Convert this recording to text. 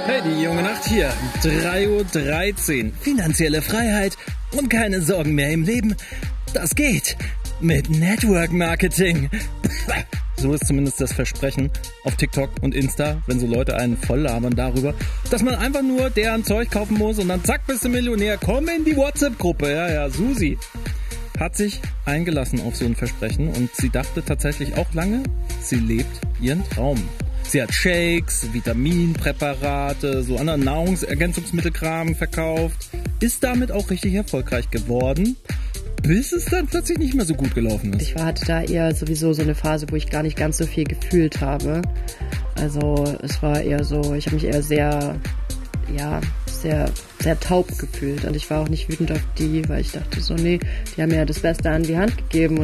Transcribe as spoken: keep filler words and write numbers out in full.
Hey, die junge Nacht hier. drei Uhr dreizehn. Finanzielle Freiheit und keine Sorgen mehr im Leben. Das geht mit Network Marketing. So ist zumindest das Versprechen auf TikTok und Insta, wenn so Leute einen voll labern darüber, dass man einfach nur deren Zeug kaufen muss und dann zack, bist du Millionär. Komm in die WhatsApp-Gruppe. Ja, ja, Susi hat sich eingelassen auf so ein Versprechen und sie dachte tatsächlich auch lange, sie lebt ihren Traum. Sie hat Shakes, Vitaminpräparate, so anderen Nahrungsergänzungsmittelkram verkauft, ist damit auch richtig erfolgreich geworden, bis es dann plötzlich nicht mehr so gut gelaufen ist. Ich hatte da eher sowieso so eine Phase, wo ich gar nicht ganz so viel gefühlt habe. Also es war eher so, ich habe mich eher sehr, ja, sehr, sehr taub gefühlt und ich war auch nicht wütend auf die, weil ich dachte so, nee, die haben mir ja das Beste an die Hand gegeben. Und